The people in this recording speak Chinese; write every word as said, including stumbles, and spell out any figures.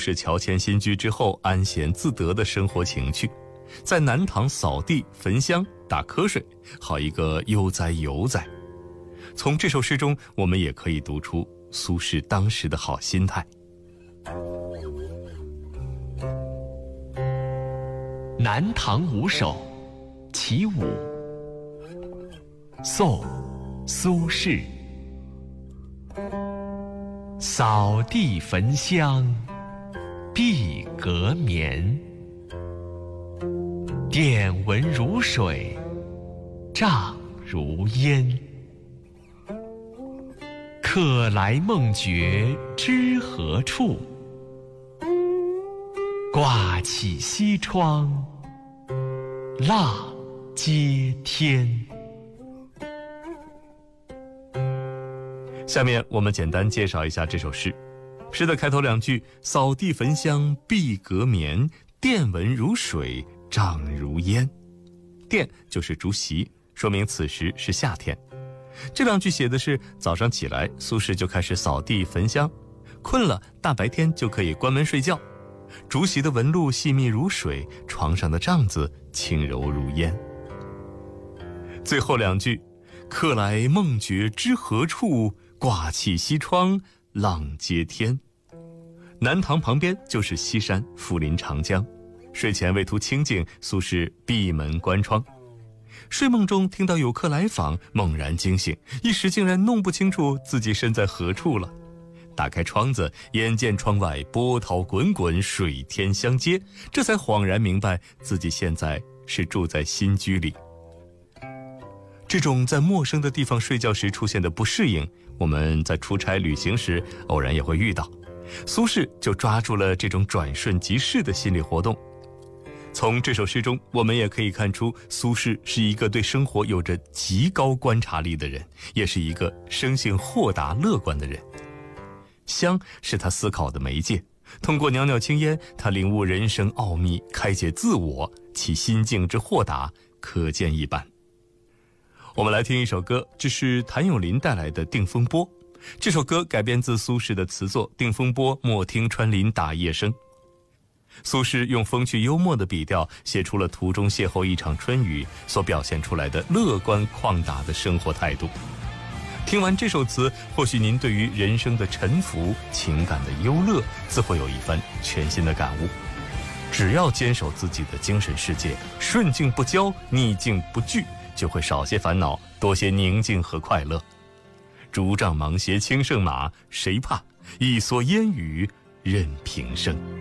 轼乔迁新居之后安闲自得的生活情趣，在南堂扫地焚香打瞌睡，好一个悠哉游哉。从这首诗中，我们也可以读出苏轼当时的好心态。 南唐五首其五，宋·苏轼。扫地焚香闭阁眠，殿闻如水瘴如烟。客来梦觉知何处？挂起西窗浪接天。 下面我们简单介绍一下这首诗。诗的开头两句，扫地焚香闭阁眠，殿闻如水瘴如烟。殿就是竹席，说明此时是夏天。这两句写的是早上起来，苏轼就开始扫地焚香，困了大白天就可以关门睡觉。竹席的纹路细密如水，床上的帐子轻柔如烟。最后两句，客来梦觉知何处？挂起西窗浪接天。南堂旁边就是西山，富临长江。睡前为图清静，苏轼闭门关窗。睡梦中听到有客来访，猛然惊醒，一时竟然弄不清楚自己身在何处了。打开窗子，眼见窗外波涛滚滚，水天相接，这才恍然明白自己现在是住在新居里。这种在陌生的地方睡觉时出现的不适应，我们在出差旅行时偶然也会遇到。苏轼就抓住了这种转瞬即逝的心理活动。从这首诗中，我们也可以看出苏轼是一个对生活有着极高观察力的人，也是一个生性豁达乐观的人。香是他思考的媒介，通过袅袅青烟，他领悟人生奥秘，开解自我，其心境之豁达可见一斑。我们来听一首歌，这是谭咏麟带来的《定风波》。这首歌改编自苏轼的词作《定风波，莫听穿林打叶声》。苏轼用风趣幽默的笔调写出了途中邂逅一场春雨所表现出来的乐观旷达的生活态度。听完这首词，或许您对于人生的沉浮、情感的忧乐自会有一番全新的感悟。只要坚守自己的精神世界，顺境不骄，逆境不惧，就会少些烦恼，多些宁静和快乐。竹杖芒鞋轻胜马，谁怕？一蓑烟雨任平生。